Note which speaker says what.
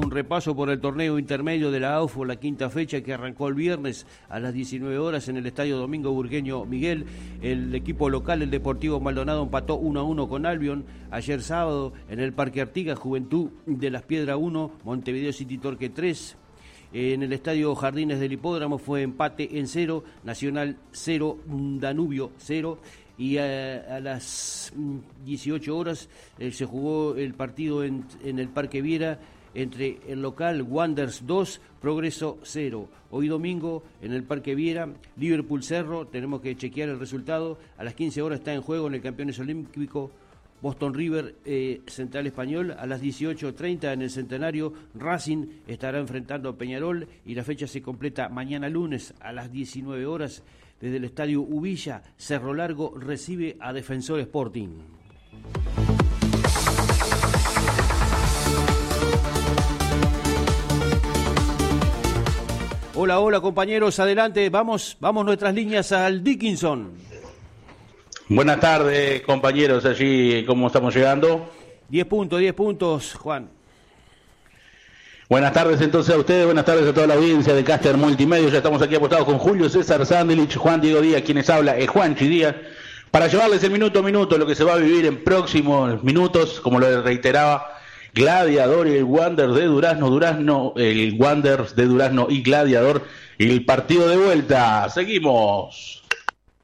Speaker 1: un repaso por el torneo intermedio de la AUFO, la quinta fecha que arrancó el viernes a las 19 horas en el Estadio Domingo Burgueño Miguel. El equipo local, el Deportivo Maldonado, empató 1-1 con Albion. Ayer sábado en el Parque Artigas, Juventud de Las Piedras 1, Montevideo City Torque 3. En el Estadio Jardines del Hipódromo fue empate en 0, Nacional 0, Danubio 0. Y a las 18 horas se jugó el partido en el Parque Viera entre el local Wanderers 2, Progreso 0. Hoy domingo en el Parque Viera, Liverpool Cerro, tenemos que chequear el resultado. A las 15 horas está en juego en el Campeones Olímpico Boston River Central Español. A las 18:30 en el Centenario, Racing estará enfrentando a Peñarol y la fecha se completa mañana lunes a las 19 horas. Desde el Estadio Ubilla, Cerro Largo recibe a Defensor Sporting. Hola compañeros, adelante, vamos nuestras líneas al Dickinson.
Speaker 2: Buenas tardes compañeros, allí cómo estamos llegando.
Speaker 1: 10 puntos, Juan.
Speaker 2: Buenas tardes entonces a ustedes, buenas tardes a toda la audiencia de Caster Multimedia. Ya estamos aquí apostados con Julio César Sandelich, Juan Diego Díaz, quienes habla es Juanchi Díaz, para llevarles el minuto a minuto lo que se va a vivir en próximos minutos, como lo reiteraba, Gladiador y el Wanderers de Durazno, el Wanderers de Durazno y Gladiador, y el partido de vuelta. Seguimos.